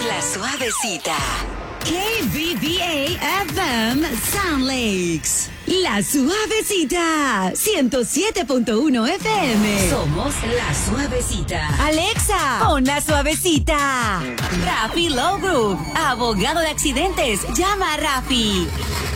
La Suavecita. KBBA FM Sound Lakes. La Suavecita. 107.1 FM. Somos La Suavecita. Alexa, pon La Suavecita. Rafi Law Group. Abogado de accidentes. Llama a Rafi.